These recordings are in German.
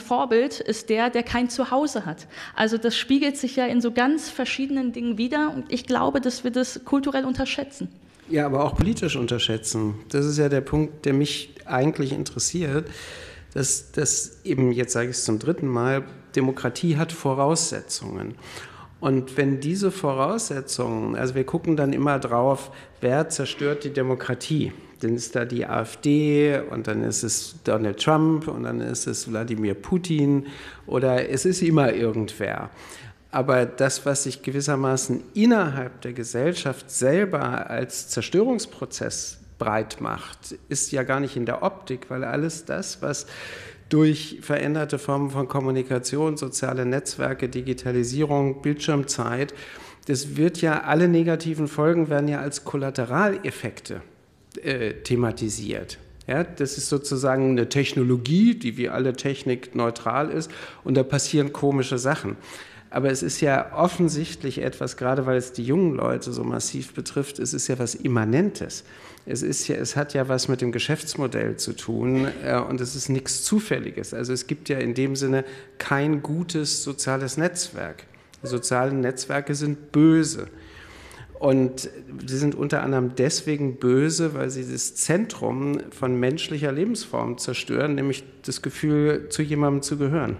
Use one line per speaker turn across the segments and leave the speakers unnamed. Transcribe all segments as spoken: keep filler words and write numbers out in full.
Vorbild ist der, der kein Zuhause hat. Also das spiegelt sich ja in so ganz verschiedenen Dingen wider und ich glaube, dass wir das kulturell unterschätzen.
Ja, aber auch politisch unterschätzen. Das ist ja der Punkt, der mich eigentlich interessiert, dass das eben, jetzt sage ich es zum dritten Mal, Demokratie hat Voraussetzungen. Und wenn diese Voraussetzungen, also wir gucken dann immer drauf, wer zerstört die Demokratie? Dann ist da die AfD und dann ist es Donald Trump und dann ist es Wladimir Putin oder es ist immer irgendwer. Aber das, was sich gewissermaßen innerhalb der Gesellschaft selber als Zerstörungsprozess breit macht, ist ja gar nicht in der Optik, weil alles das, was durch veränderte Formen von Kommunikation, soziale Netzwerke, Digitalisierung, Bildschirmzeit, das wird ja, alle negativen Folgen werden ja als Kollateraleffekte äh, thematisiert. Ja, das ist sozusagen eine Technologie, die wie alle Technik neutral ist und da passieren komische Sachen. Aber es ist ja offensichtlich etwas, gerade weil es die jungen Leute so massiv betrifft, es ist ja was Immanentes. Es, ist ja, es hat ja was mit dem Geschäftsmodell zu tun äh, und es ist nichts Zufälliges. Also es gibt ja in dem Sinne kein gutes soziales Netzwerk. Die sozialen Netzwerke sind böse. Und sie sind unter anderem deswegen böse, weil sie das Zentrum von menschlicher Lebensform zerstören, nämlich das Gefühl, zu jemandem zu gehören.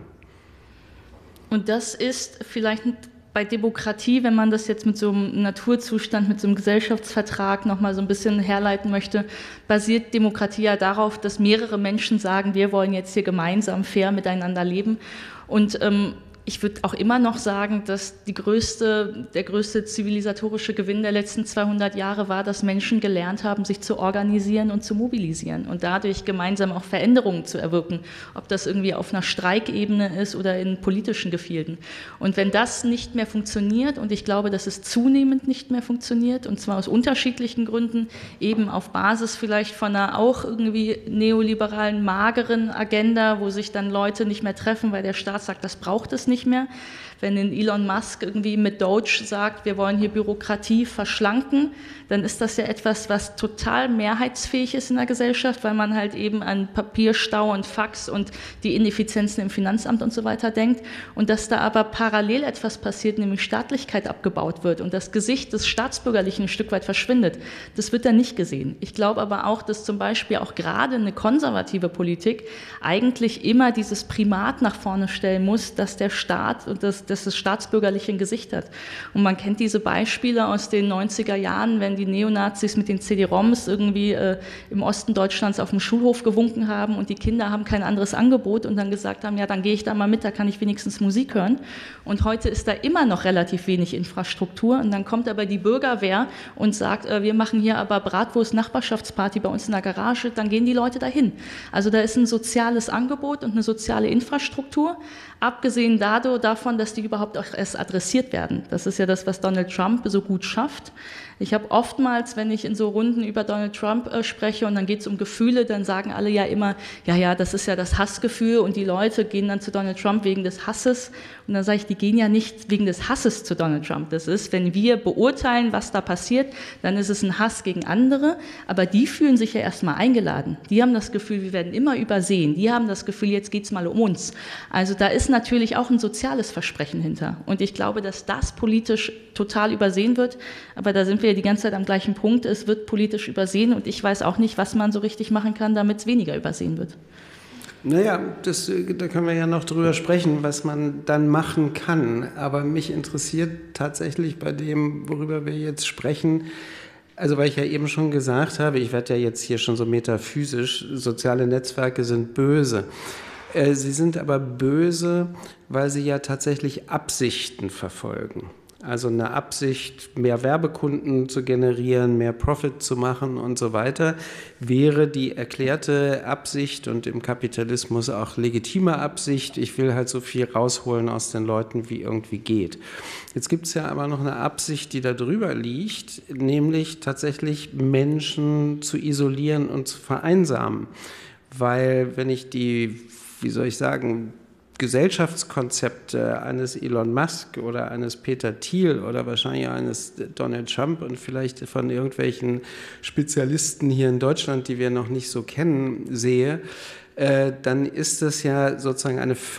Und das ist vielleicht bei Demokratie, wenn man das jetzt mit so einem Naturzustand, mit so einem Gesellschaftsvertrag nochmal so ein bisschen herleiten möchte, basiert Demokratie ja darauf, dass mehrere Menschen sagen, wir wollen jetzt hier gemeinsam fair miteinander leben. Und ähm, ich würde auch immer noch sagen, dass die größte, der größte zivilisatorische Gewinn der letzten zweihundert Jahre war, dass Menschen gelernt haben, sich zu organisieren und zu mobilisieren und dadurch gemeinsam auch Veränderungen zu erwirken, ob das irgendwie auf einer Streikebene ist oder in politischen Gefilden. Und wenn das nicht mehr funktioniert, und ich glaube, dass es zunehmend nicht mehr funktioniert, und zwar aus unterschiedlichen Gründen, eben auf Basis vielleicht von einer auch irgendwie neoliberalen, mageren Agenda, wo sich dann Leute nicht mehr treffen, weil der Staat sagt, das braucht es nicht mehr. Wenn ein Elon Musk irgendwie mit Doge sagt, wir wollen hier Bürokratie verschlanken, dann ist das ja etwas, was total mehrheitsfähig ist in der Gesellschaft, weil man halt eben an Papierstau und Fax und die Ineffizienzen im Finanzamt und so weiter denkt. Und dass da aber parallel etwas passiert, nämlich Staatlichkeit abgebaut wird und das Gesicht des Staatsbürgerlichen ein Stück weit verschwindet, das wird dann nicht gesehen. Ich glaube aber auch, dass zum Beispiel auch gerade eine konservative Politik eigentlich immer dieses Primat nach vorne stellen muss, dass der Staat und das dass das Staatsbürgerliche ein Gesicht hat. Und man kennt diese Beispiele aus den neunziger Jahren, wenn die Neonazis mit den C D-ROMs irgendwie äh, im Osten Deutschlands auf dem Schulhof gewunken haben und die Kinder haben kein anderes Angebot und dann gesagt haben, ja, dann gehe ich da mal mit, da kann ich wenigstens Musik hören. Und heute ist da immer noch relativ wenig Infrastruktur und dann kommt aber die Bürgerwehr und sagt, äh, wir machen hier aber Bratwurst-Nachbarschaftsparty bei uns in der Garage, dann gehen die Leute dahin. Also da ist ein soziales Angebot und eine soziale Infrastruktur, abgesehen dadurch, davon, dass die überhaupt auch erst adressiert werden. Das ist ja das, was Donald Trump so gut schafft. Ich habe oftmals, wenn ich in so Runden über Donald Trump äh, spreche und dann geht es um Gefühle, dann sagen alle ja immer, ja, ja, das ist ja das Hassgefühl und die Leute gehen dann zu Donald Trump wegen des Hasses. Und dann sage ich, die gehen ja nicht wegen des Hasses zu Donald Trump. Das ist, wenn wir beurteilen, was da passiert, dann ist es ein Hass gegen andere, aber die fühlen sich ja erstmal eingeladen. Die haben das Gefühl, wir werden immer übersehen. Die haben das Gefühl, jetzt geht es mal um uns. Also da ist natürlich auch ein soziales Versprechen hinter. Und ich glaube, dass das politisch total übersehen wird, aber da sind wir die ganze Zeit am gleichen Punkt, es wird politisch übersehen und ich weiß auch nicht, was man so richtig machen kann, damit es weniger übersehen wird.
Naja, das, da können wir ja noch drüber sprechen, was man dann machen kann. Aber mich interessiert tatsächlich bei dem, worüber wir jetzt sprechen, also weil ich ja eben schon gesagt habe, ich werde ja jetzt hier schon so metaphysisch, soziale Netzwerke sind böse. Sie sind aber böse, weil sie ja tatsächlich Absichten verfolgen. Also eine Absicht, mehr Werbekunden zu generieren, mehr Profit zu machen und so weiter, wäre die erklärte Absicht und im Kapitalismus auch legitime Absicht. Ich will halt so viel rausholen aus den Leuten, wie irgendwie geht. Jetzt gibt es ja aber noch eine Absicht, die da drüber liegt, nämlich tatsächlich Menschen zu isolieren und zu vereinsamen. Weil wenn ich die, wie soll ich sagen, Gesellschaftskonzepte eines Elon Musk oder eines Peter Thiel oder wahrscheinlich eines Donald Trump und vielleicht von irgendwelchen Spezialisten hier in Deutschland, die wir noch nicht so kennen, sehe, äh, dann ist das ja sozusagen eine